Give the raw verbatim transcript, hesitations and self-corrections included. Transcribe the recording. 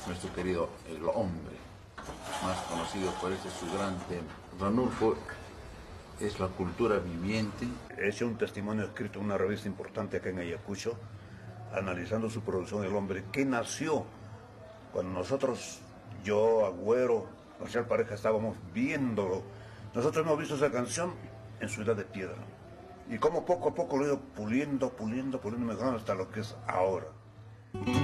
nuestro querido El Hombre, más conocido por ese su gran tema. Ranulfo es la cultura viviente. He hecho un testimonio escrito en una revista importante acá en Ayacucho, analizando su producción El Hombre, que nació cuando nosotros, yo, Agüero, Marcial Pareja, estábamos viéndolo. Nosotros hemos visto esa canción en su edad de piedra. Y como poco a poco lo he ido puliendo, puliendo, puliendo, mejorando hasta lo que es ahora.